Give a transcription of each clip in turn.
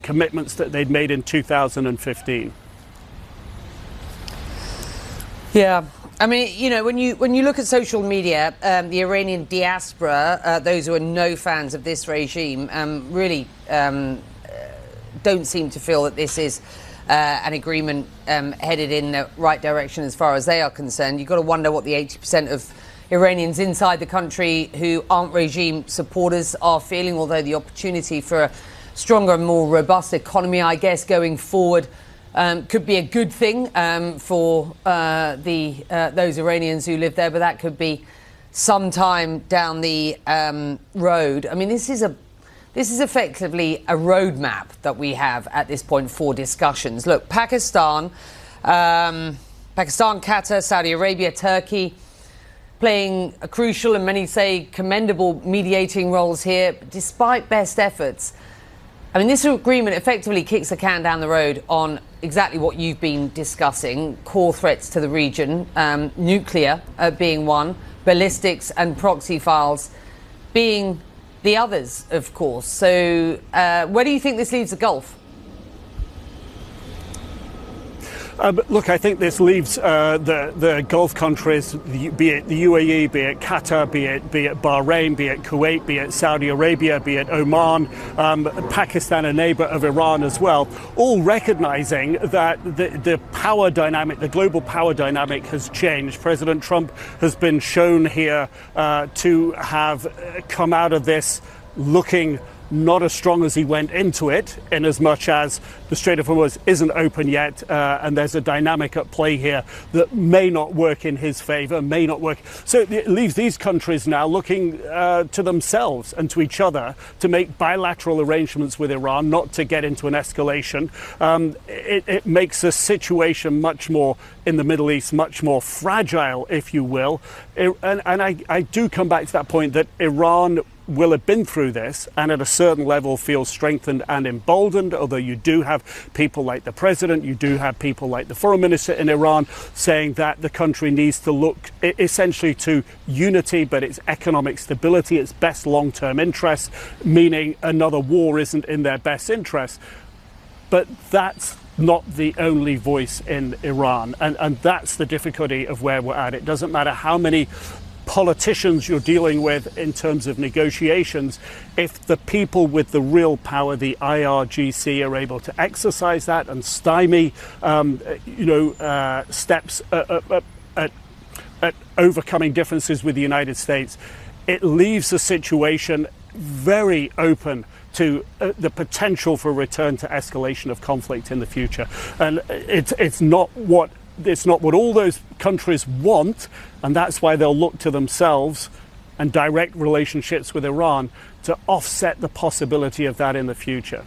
commitments that they'd made in 2015. Yeah. I mean, you know, when you look at social media, the Iranian diaspora, those who are no fans of this regime, really don't seem to feel that this is an agreement headed in the right direction as far as they are concerned. You've got to wonder what the 80% of Iranians inside the country who aren't regime supporters are feeling, although the opportunity for a stronger and more robust economy, I guess, going forward could be a good thing for those Iranians who live there, but that could be some time down the road. I mean, this is effectively a roadmap that we have at this point for discussions. Look, Pakistan, Qatar, Saudi Arabia, Turkey, playing a crucial and many say commendable mediating roles here, despite best efforts. I mean, this agreement effectively kicks the can down the road on exactly what you've been discussing, core threats to the region, nuclear being one, ballistics and proxy files being the others, of course. So where do you think this leaves the Gulf? Look, I think this leaves the Gulf countries, be it the UAE, be it Qatar, be it Bahrain, be it Kuwait, be it Saudi Arabia, be it Oman, Pakistan, a neighbor of Iran as well, all recognizing that the power dynamic, the global power dynamic has changed. President Trump has been shown here to have come out of this looking not as strong as he went into it, in as much as the Strait of Hormuz isn't open yet, and there's a dynamic at play here that may not work in his favor, may not work. So it leaves these countries now looking to themselves and to each other to make bilateral arrangements with Iran, not to get into an escalation. It makes the situation much more in the Middle East, much more fragile, if you will. And I do come back to that point that Iran will have been through this and at a certain level feel strengthened and emboldened, although you do have people like the president, you do have people like the foreign minister in Iran saying that the country needs to look essentially to unity, but its economic stability, its best long-term interests, meaning another war isn't in their best interest. But that's not the only voice in Iran, and that's the difficulty of where we're at. It doesn't matter how many politicians you're dealing with in terms of negotiations, if the people with the real power, the IRGC, are able to exercise that and stymie steps at overcoming differences with the United States, it leaves the situation very open to the potential for return to escalation of conflict in the future. And it's not what all those countries want, and that's why they'll look to themselves and direct relationships with Iran to offset the possibility of that in the future.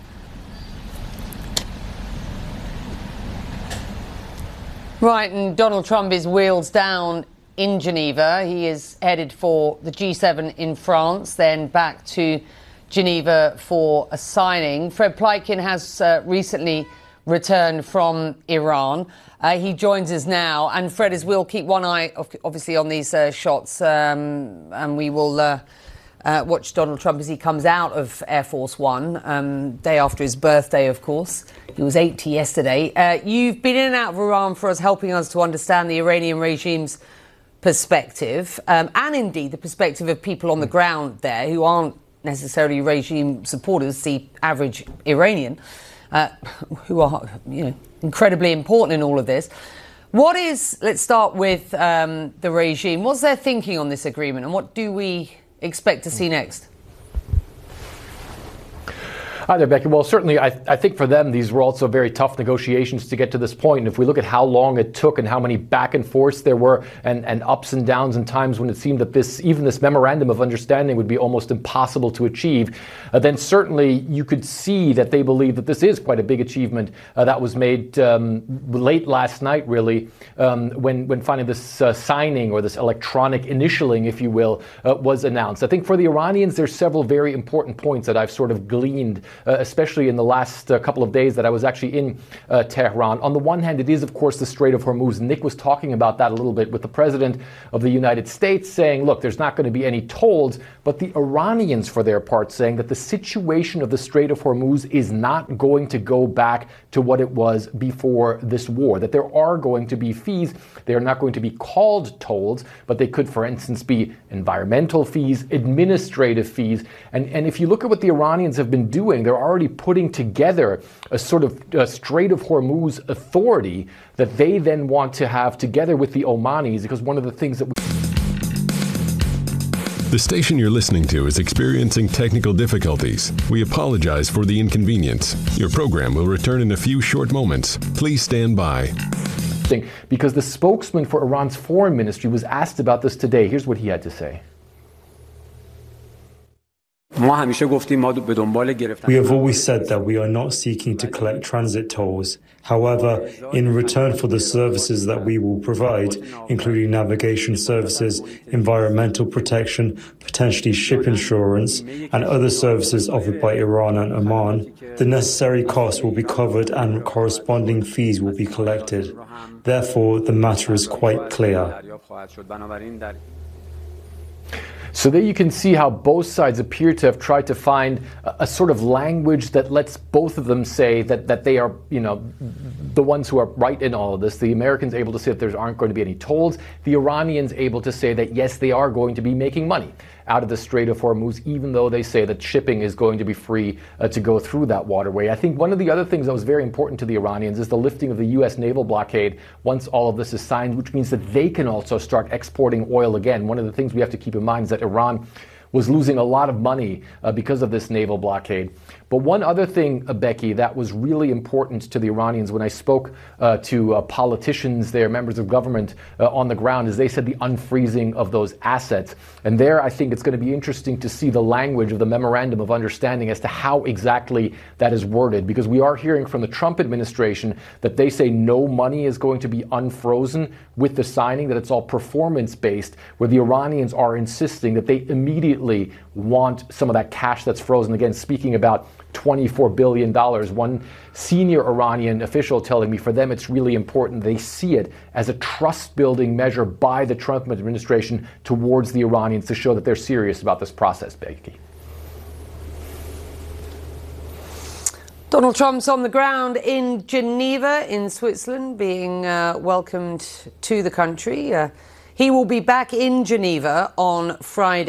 Right, and Donald Trump is wheels down in Geneva. He is headed for the G7 in France, then back to Geneva for a signing. Fred Pleitgen has recently returned from Iran. He joins us now. And Fred, as we'll keep one eye, obviously, on these shots, and we will watch Donald Trump as he comes out of Air Force One, day after his birthday, of course. He was 80 yesterday. You've been in and out of Iran for us, helping us to understand the Iranian regime's perspective, and indeed the perspective of people on the ground there who aren't necessarily regime supporters, the average Iranian, who are, incredibly important in all of this. Let's start with the regime. What's their thinking on this agreement, and what do we expect to see next? Hi there, Becky. Well, certainly, I think for them, these were also very tough negotiations to get to this point. And if we look at how long it took and how many back and forths there were and ups and downs and times when it seemed that even this memorandum of understanding would be almost impossible to achieve, then certainly you could see that they believe that this is quite a big achievement that was made late last night, really, when finally this signing or this electronic initialing, if you will, was announced. I think for the Iranians, there's several very important points that I've sort of gleaned especially in the last couple of days that I was actually in Tehran. On the one hand, it is, of course, the Strait of Hormuz. Nick was talking about that a little bit with the President of the United States saying, look, there's not going to be any tolls, but the Iranians, for their part, saying that the situation of the Strait of Hormuz is not going to go back to what it was before this war, that there are going to be fees. They are not going to be called tolls, but they could, for instance, be environmental fees, administrative fees. And if you look at what the Iranians have been doing, they're already putting together a sort of Strait of Hormuz authority that they then want to have together with the Omanis, because one of the things that The station you're listening to is experiencing technical difficulties. We apologize for the inconvenience. Your program will return in a few short moments. Please stand by. Because the spokesman for Iran's foreign ministry was asked about this today. Here's what he had to say. We have always said that we are not seeking to collect transit tolls. However, in return for the services that we will provide, including navigation services, environmental protection, potentially ship insurance, and other services offered by Iran and Oman, the necessary costs will be covered and corresponding fees will be collected. Therefore, the matter is quite clear. So there you can see how both sides appear to have tried to find a sort of language that lets both of them say that they are, the ones who are right in all of this. The Americans able to say that there aren't going to be any tolls. The Iranians able to say that, yes, they are going to be making money out of the Strait of Hormuz, even though they say that shipping is going to be free to go through that waterway. I think one of the other things that was very important to the Iranians is the lifting of the U.S. naval blockade once all of this is signed, which means that they can also start exporting oil again. One of the things we have to keep in mind is that Iran was losing a lot of money because of this naval blockade. But one other thing, Becky, that was really important to the Iranians when I spoke to politicians there, members of government on the ground, is they said the unfreezing of those assets. And there I think it's going to be interesting to see the language of the memorandum of understanding as to how exactly that is worded, because we are hearing from the Trump administration that they say no money is going to be unfrozen with the signing, that it's all performance-based, where the Iranians are insisting that they immediately want some of that cash that's frozen. Again, speaking about $24 billion. One senior Iranian official telling me for them it's really important. They see it as a trust-building measure by the Trump administration towards the Iranians to show that they're serious about this process, Becky. Donald Trump's on the ground in Geneva, in Switzerland, being welcomed to the country. He will be back in Geneva on Friday.